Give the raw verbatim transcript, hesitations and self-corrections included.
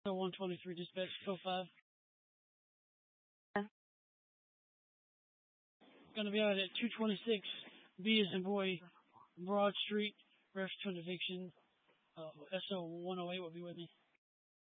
one twenty-three dispatch, code five. Gonna be out at two twenty-six B as in boy, Broad Street, ref to eviction. Uh, S O one oh eight will be with me.